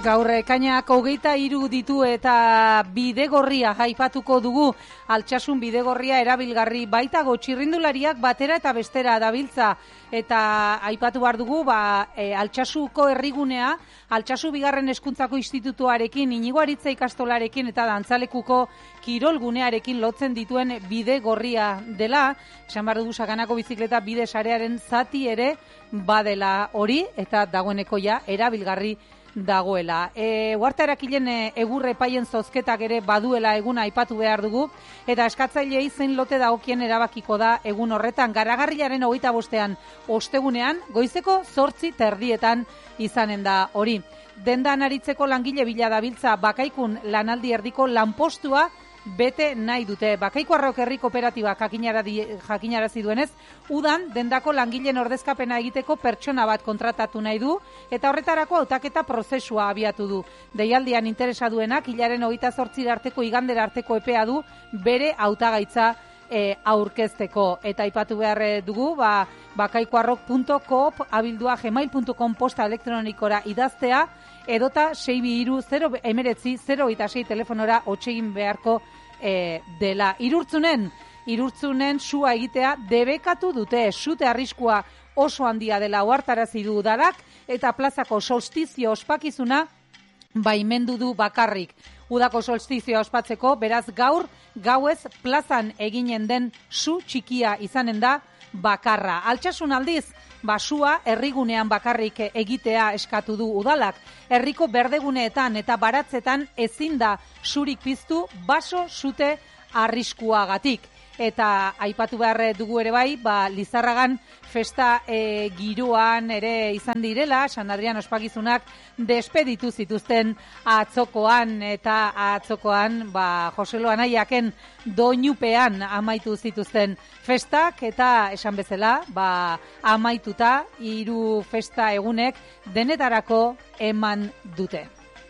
Gaur ekainak 23 ditu eta bidegorria aipatuko dugu. Altsasun bidegorria erabilgarri baitago txirrindulariak batera eta bestera dabiltza. Eta aipatu behar dugu, Altsasuko herrigunea, Altsasu bigarren hezkuntzako institutuarekin, Inigo Aritza ikastolarekin eta Dantzalekuko kirolgunearekin lotzen dituen bidegorria dela. Esan behar dugu Saganako bizikleta bide sarearen zati ere badela hori eta dagoeneko ja erabilgarri dagoela. Uarte erakilen egurre paien zozketak ere baduela eguna aipatu behar dugu, eta eskatzailei zein lote dagokien erabakiko da egun horretan. Garagarrilaren 25ean ostegunean, goizeko 8:30 izanen da hori. Dendan aritzeko langile bila dabiltza Bakaikun lanaldi erdiko lanpostua bete nahi dute. Bakaiko Arrauk Herri Kooperatibak jakinarazi duenez, udan dendako langileen ordezkapena egiteko pertsona bat kontratatu nahi du, eta horretarako hautaketa prozesua abiatu du. Deialdian interesa duenak, hilaren 28 arteko igandera arteko epea du bere hautagaitza aurkezteko. Eta aipatu behar dugu, bakaikoarrok.coop abildua gmail.com posta elektronikora idaztea, edota 622-019-026 telefonora hotxegin beharko dela. Irurtzunen sua egitea debekatu dute. Sute arriskua oso handia dela ohartarazi du udalak, eta plazako solstizio ospakizuna baimendu du bakarrik. Udako solstizioa ospatzeko, beraz gaur gauez plazan eginen den su txikia izanen da bakarra. Altsasun aldiz, basua herrigunean bakarrik egitea eskatu du udalak. Herriko berdeguneetan eta baratzetan ezin da surik piztu baso sute arriskuagatik. Eta aipatu behar dugu ere bai, Lizarragan festa giroan ere izan direla, San Adrian ospakizunak despeditu zituzten atzokoan, eta atzokoan Joselo Anaiaken doinupean amaitu zituzten festak, eta esan bezala, amaituta 3 festa egunek denetarako eman dute.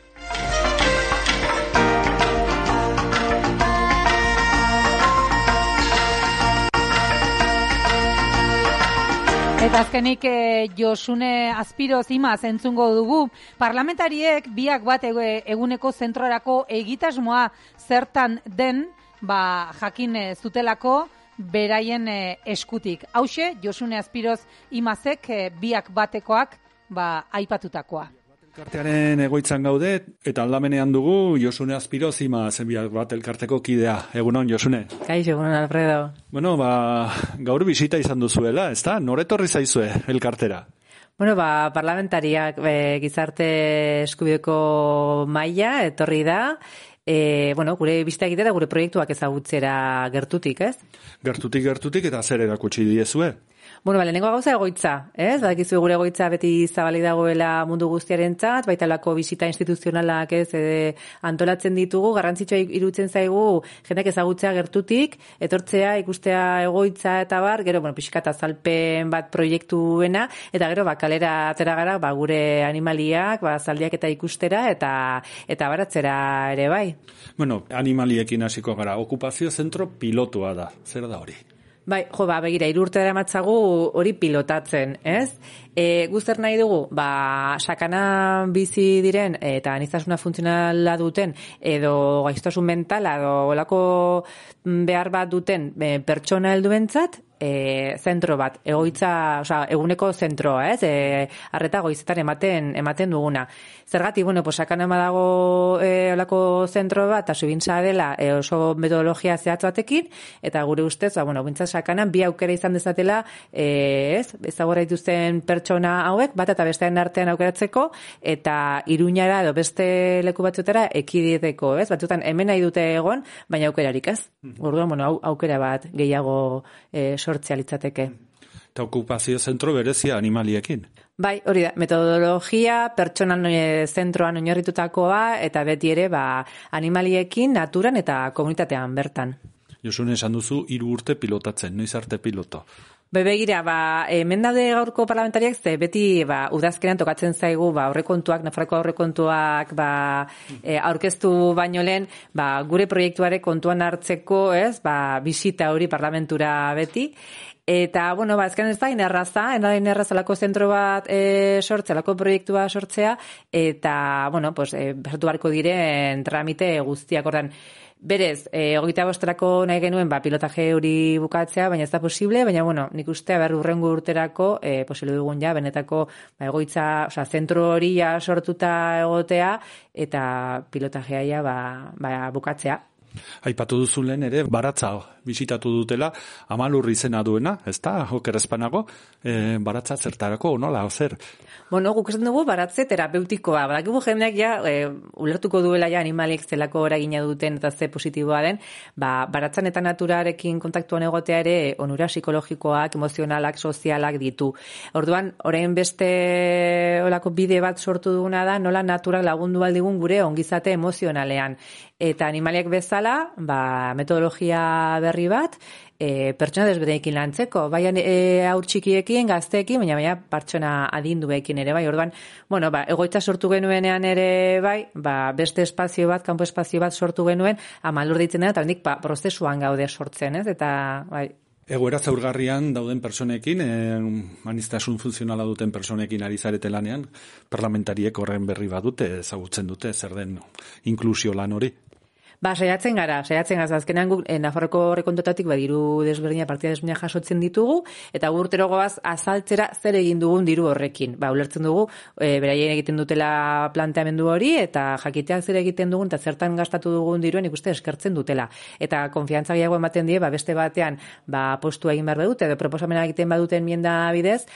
Eta azkenik Josune Azpiroz Imaz entzungo dugu. Parlamentariek biak bat eguneko zentrorako egitasmoa zertan den jakin zutelako beraien eskutik. Hauxe, Josune Azpiroz Imazek biak batekoak aipatutakoa. Elkartearen egoitzan gaude, eta aldamenean dugu Josune Azpiroz Imaz biak bat elkarteko kidea. Egunon, Josune. Kaixo, egunon, Alfredo. Bueno, gaur bisita izan duzuela, ezta? Noretorri zaizue elkartera? Bueno, parlamentariak gizarte eskubideko maila etorri da. Gure bisita egitea da gure proiektuak ezagutzera gertutik, ez? Gertutik eta zer erakutsi diezue? Lehenengo gauza egoitza, ez? Badakizu gure egoitza beti zabalik dagoela mundu guztiarentzat, baitalako bisita instituzionalak antolatzen ditugu, garrantzitsua iruditzen zaigu jendeak ezagutzea gertutik, etortzea, ikustea egoitza eta gero, pixkat azalpen bat proiektuena, eta gero, kalera atera gara, gure animaliak, zaldiak eta ikustera, eta baratzera ere bai. Animaliekin hasiko gara, okupazio zentro pilotua da, zer da hori? Begira, 3 urte daramatzagu hori pilotatzen, ez? Guzter nahi dugu, sakana bizi diren eta aniztasuna funtzionala duten edo gaixotasun mentala edo olako behar bat duten pertsona helduentzat zentro bat, egoitza, eguneko zentroa, ez? Arreta goizetan ematen duguna. Zergatik, sakana dago olako zentro bat, asubintza dela oso metodologia zehatz batekin, eta gure ustez, bintzat sakanan bi aukera izan dezatela, ezagora dituzten pertsona hauek, bat eta bestearen artean aukeratzeko, eta Iruñara edo beste leku batzutara ekiditeko, ez? Batzutan hemen nahi dute egon, baina aukerarik, ez? Orduan, aukera bat gehiago sortzea litzateke. Eta okupazio zentro berezia animaliekin. Hori da, metodologia, pertsonan zentroan oinarritutakoa, eta beti ere animaliekin, naturan eta komunitatean bertan. Josune, esan duzu 3 urte pilotatzen, noiz arte piloto? Begira, hemen daude gaurko parlamentariak, beti udazkenean tokatzen zaigu aurrekontuak, Nafarroako aurrekontuak aurkeztu baino lehen, gure proiektuare kontuan hartzeko, ez, bisita hori parlamentura beti, Eta, bueno, azken ez da, inerrazalako zentro bat sortzelako proiektua sortzea, eta, bueno, besatu barko diren tramite guztiak ordan. Berez, 25 nahi genuen pilotaje hori bukatzea, baina ez da posible, baina, bueno, nik uste, urrengo urterako, posible dugun benetako egoitza, zentro hori sortuta egotea, eta pilotajea bukatzea. Aipatu duzu lehen ere, Baratza bisitatu dutela, Amalur izena duena, ez da, okerrezpanago, Baratza zertarako, nola, zer? Bueno, guk esan dugu baratze terapeutikoa. Badakigu jendeak ulertuko duela animaliek zelako eragina duten eta ze positiboa den, baratzan eta naturarekin kontaktuan egotea ere onura psikologikoak, emozionalak, sozialak ditu. Orduan, orain beste olako bide bat sortu duguna da, nola naturak lagundu aldigun gure ongizate emozionalean. Eta animaliak bezala, metodologia berri bat, pertsona desberdinekin lantzeko, bai haur txikiekin, gazteekin, baina pertsona adinduekin ere, bai, orduan, bueno, egoitza sortu genuenean ere, bai, beste espazio bat, kanpo espazio bat sortu genuen, Amalur deitzen da, eta hendik prozesuan gaude sortzen, ez, eta, bai. Egoera zaurgarrian dauden personekin, aniztasun funtzionala duten personekin ari zarete lanean, parlamentariek horren berri badute, ezagutzen dute, zer den inklusio lan hori? Saiatzen gara, azkenean guk Nafarroko rekontotatik diru desberdina, partida desberdina jasotzen ditugu, eta urtero goaz azaltzera zer egin dugun diru horrekin. Ulertzen dugu, beraien egiten dutela planteamendu hori, eta jakitea zer egiten dugun, eta zertan gastatu dugun diruen ikuste eskertzen dutela. Eta konfiantza gehiago ematen die, beste batean, postua egin behar dute, edo proposamena egiten baduten mienda bidez,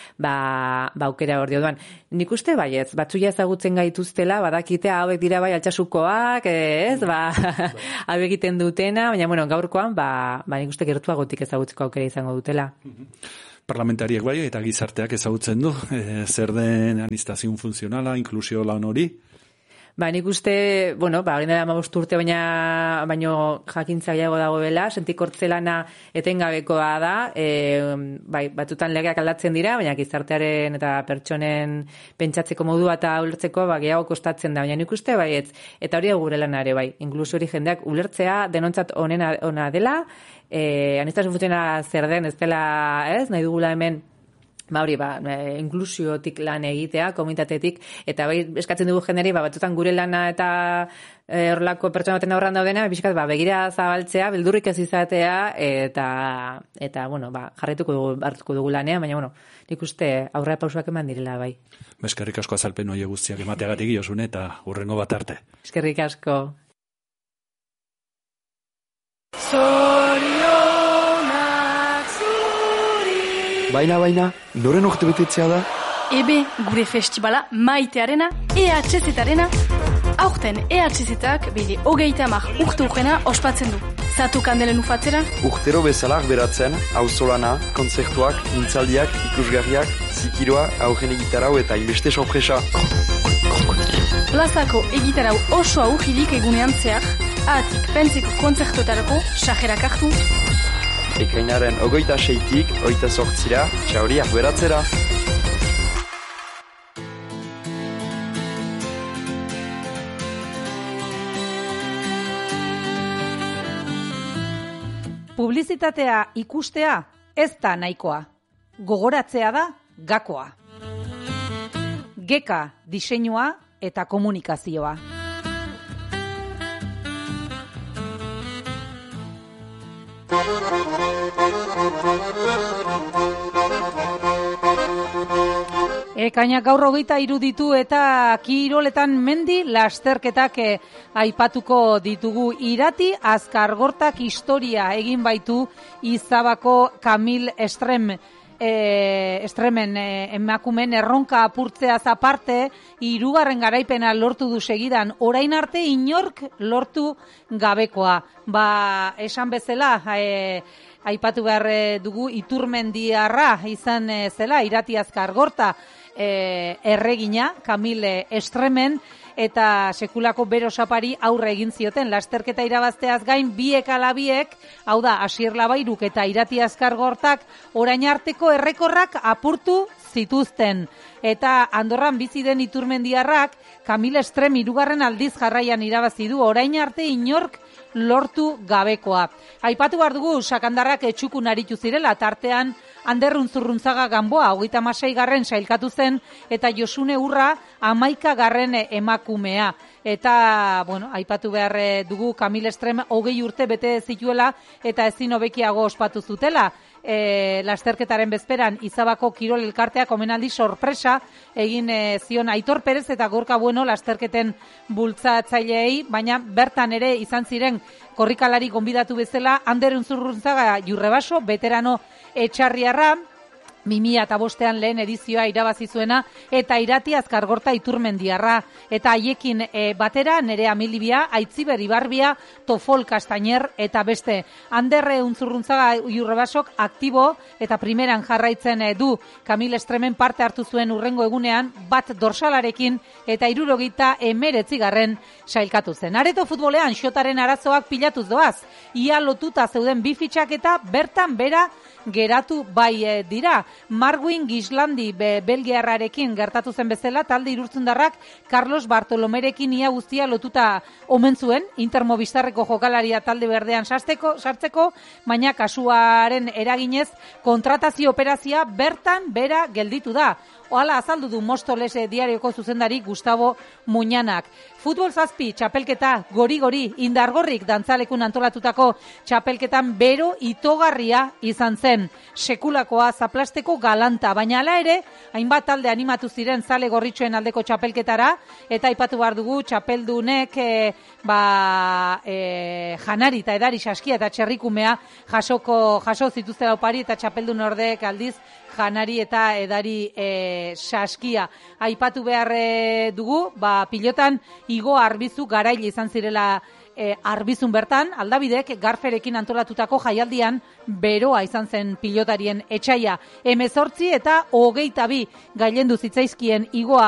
aukera hor dioduan. Nik uste baietz, batzuia ezagutzen gaituztela, badakitea hauek dira altxasukoak, ez, hau egiten dutena, baina, bueno, gaurkoan, nik uste gertuagotik ezagutzeko aukera izango dutela. Parlamentariek bai, eta gizarteak ezagutzen du, zer den aniztasun funtzionala, inklusio lan hori? Nik uste, bueno, hori dela 15 urte baino jakintza gehiago dagoela, sentikortzelana etengabekoa da, batzutan legeak aldatzen dira, baina gizartearen eta pertsonen pentsatzeko modua eta ulertzeko gehiago kostatzen da, baina nik uste baietz, eta hori gure lana ere bai, inkluso hori jendeak ulertzea denontzat ona dela, aniztasun funtzionala zer den, ez dela, ez, nahi dugula hemen, inklusiotik lan egitea, komunitatetik, eta eskatzen dugu jenderi, batzutan gure lana eta horrelako pertsona baten aurran daudena, bizkat, begira zabaltzea, beldurrik ez izatea, eta bueno, hartuko dugu lanean, baina, bueno, nik uste aurrera pausuak eman direla, bai. Eskerrik asko azalpen hori guztiak emateagatik Josune, eta hurrengo bat arte. Eskerrik asko. Baina, noren urte betetzea da? Ebe, gure festibala maitearena, EHZ-arena, aurten EHZ-ak bere 30 urte urrena ospatzen du. Zatu kandelen ufatzera? Urtero bezalak beratzen, auzolana, kontzertuak, mintzaldiak, ikusgarriak, zikiroa, aurren egitarau eta inbeste sorpresa. Plazako egitarau oso aurririk egunean zehar, ahatik pentseko kontzertuetarako sajerak hartu. Ekainaren 26-tik 28-ra, txauriak beratzera. Publizitatea ikustea ez da nahikoa. Gogoratzea da gakoa. Geka diseinua eta komunikazioa. Ekainak gaur 23 ditu eta kiroletan mendi lasterketak aipatuko ditugu. Irati Azkargortak historia egin baitu Izabako Kamil Estremen emakumen erronka apurtzeaz aparte, 3. garaipena lortu du segidan, orain arte inork lortu gabekoa. Esan bezala, aipatu behar dugu Iturmendiarra izan zela, Irati Azkargorta erregina, Kamil Estremen, eta sekulako bero sapari aurre egin zioten. Lasterketa irabazteaz gain, biek ala biek, hau da, Asier Labairuk eta Irati Azkargortak orain arteko errekorrak apurtu zituzten. Eta Andorran bizi den Iturmendiarrak, Kamil Estrem 3. aldiz jarraian irabazi du, orain arte inork lortu gabekoa. Aipatu behar dugu, sakandarrak etxukun aritu zirela, tartean Ander Unzurruntzaga Ganboa 36. sailkatu zen, eta Josune Urra 11. emakumea. Eta, bueno, aipatu behar dugu Kamil Estrem 20 urte bete zituela eta ezin hobekiago ospatu zutela. Lasterketaren bezperan Izabako Kirol Elkarteak omenaldi sorpresa egin zion Aitor Perez eta Gorka Bueno lasterketen bultzatzaileei, baina bertan ere izan ziren korrikalari gonbidatu bezala Ander Unzurruntzaga Jurrebaso, veterano etxarriarra, 2005an lehen edizioa irabazi zuena, eta Irati Azkargorta Iturmendiarra, eta haiekin batera Nerea Milibia, Aitziber Ibarbia, Tofol Kastainer eta beste. Ander Unzurruntzaga Jurrebasok aktibo eta primeran jarraitzen du. Kamil Estremen parte hartu zuen urrengo egunean bat dorsalarekin eta 79. sailkatu zen. Areto futbolean Xotaren arazoak pilatuz doaz. Ia lotuta zeuden bi fitxaketa bertan bera geratu bai dira. Marwin Gislandi belgiarrarekin gertatu zen bezala, talde irurtzundarrak Carlos Bartolomerekin ia guztia lotuta omen zuen, Intermobistarreko jokalaria talde berdean sartzeko, baina kasuaren eraginez kontratazio operazioa bertan bera gelditu da. Ohala azaldu du Mostoles diarioko zuzendari Gustavo Muñanak. Futbol 7 txapelketa gori-gori indargorrik dantzalekun antolatutako txapelketan bero itogarria izan zen. Sekulakoa zaplasteko galanta, baina hala ere, hainbat talde animatu ziren zale gorritxoen aldeko txapelketara, eta aipatu behar dugu txapeldunek janari eta edari saskia eta txerrikumea jaso zituztela opari, eta txapeldun ordek aldiz janari eta edari saskia. Aipatu behar dugu, pilotan Igo Arbizu garaile izan zirela Arbizun bertan, Aldabidek Garferekin antolatutako jaialdian beroa izan zen pilotarien etxaia. 18 eta 22 gailendu zitzaizkien Igoa